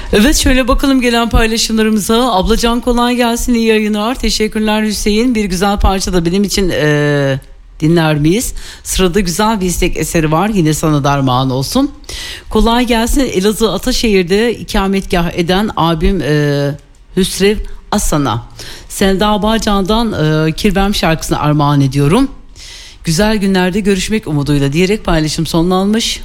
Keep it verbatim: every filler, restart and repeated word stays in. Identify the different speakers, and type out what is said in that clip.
Speaker 1: Evet, şöyle bakalım gelen paylaşımlarımıza. Ablacan kolay gelsin, iyi yayınlar. Teşekkürler Hüseyin. Bir güzel parça da benim için ee, dinler miyiz? Sırada güzel bir istek eseri var. Yine sana darmağan olsun. Kolay gelsin. Elazığ Ataşehir'de ikametgah eden abim ee, Hüsrev Aslan'a Selda Bağcan'dan ee, Kirvem şarkısını armağan ediyorum. Güzel günlerde görüşmek umuduyla diyerek paylaşım sonlanmış.